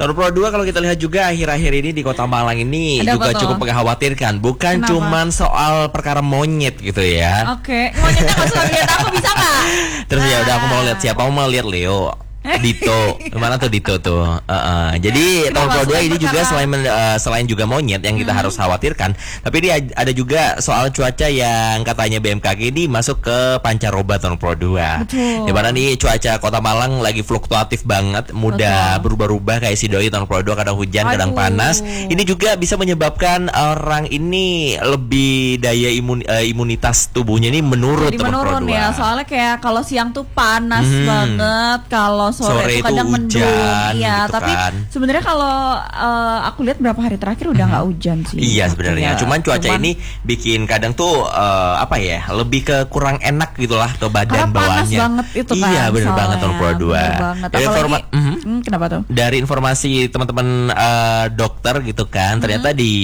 Tahun Pro 2 kalau kita lihat juga akhir-akhir ini di Kota Malang ini Ada juga apa tuh? cukup mengkhawatirkan. Bukan Kenapa? cuman soal perkara monyet gitu ya. Oke, monyetnya nggak suka lihat aku bisa nggak? Terus ya udah aku mau lihat siapa, mau lihat Leo. Dito, mana tuh Dito tuh? Jadi tahun Pro 2 ini juga selain juga monyet yang kita harus khawatirkan, tapi dia ada juga soal cuaca yang katanya BMKG ini masuk ke pancaroba tahun Pro 2. Betul. Dimana nih cuaca Kota Malang lagi fluktuatif banget, mudah berubah-ubah kayak si doi tahun Pro 2, kadang hujan, kadang panas. Ini juga bisa menyebabkan orang ini lebih daya imunitas tubuhnya ini menurun Jadi tahun Pro menurun 2. ya, soalnya kayak kalau siang tuh panas banget, kalau Sore itu itu kadang mendung, hujan, iya. gitu Tapi kan. sebenarnya kalau aku lihat berapa hari terakhir udah nggak hujan sih. Iya sebenarnya, cuman cuaca Cuman ini bikin kadang tuh apa ya, lebih ke kurang enak gitulah ke badan karena panas bawahnya. banget itu kan. Iya bener soalnya. banget tahun Pro 2. Bener banget. Dari Apalagi, kenapa tuh? dari informasi teman-teman dokter gitu kan, ternyata di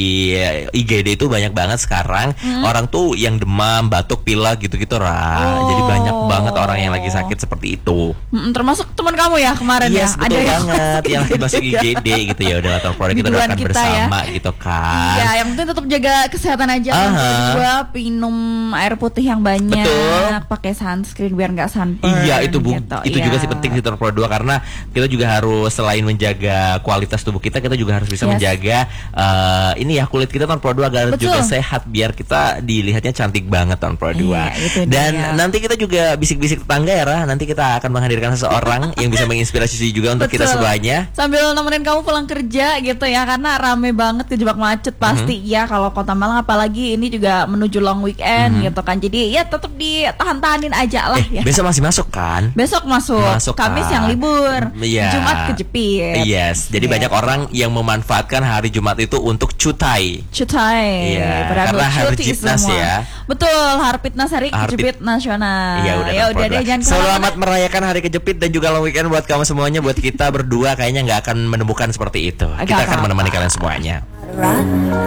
IGD itu banyak banget sekarang orang tuh yang demam, batuk, pilek gitu-gitu Jadi banyak banget orang yang lagi sakit seperti itu. Termasuk teman kamu ya kemarin Yes, ya. betul Ada banget yang lagi masuk IGD gitu ya. Udah tahun Pro 2 kita Biduan doakan kita bersama gitu kan. Iya, yang penting tetap jaga kesehatan aja. Kedua, minum air putih yang banyak, Betul. pakai sunscreen biar nggak sunburn. Iya itu gitu. itu juga Iya. sih penting di tahun Pro 2 karena kita juga harus selain menjaga kualitas tubuh kita juga harus bisa menjaga ini ya kulit kita tahun Pro 2 agar juga sehat biar kita dilihatnya cantik banget tahun Pro 2. Iya, itu Dan dia. nanti kita juga bisik-bisik tetangga ya Ra. Nanti kita akan menghadirkan seseorang yang bisa menginspirasi juga untuk kita Betul. semuanya. Sambil nemenin kamu pulang kerja gitu ya, karena rame banget kejebak macet pasti ya kalau Kota Malang, apalagi ini juga menuju long weekend gitu kan. Jadi ya tetap ditahan-tahanin aja lah ya. Besok masih masuk kan? Besok masuk Kamis kan? yang libur, Iya. Jumat kejepit. Yes, jadi banyak orang yang memanfaatkan hari Jumat itu untuk cutai. Cutai, Iya, pada karena hari cuti Jipnas semua. ya. Betul, hari Fitnas, hari kejepit nasional. Iya ya udah udah deh, jangan selamat merayakan hari kejepit dan juga long weekend buat kamu semuanya. Buat kita berdua kayaknya nggak akan menemukan seperti itu. Kita akan menemani kalian semuanya.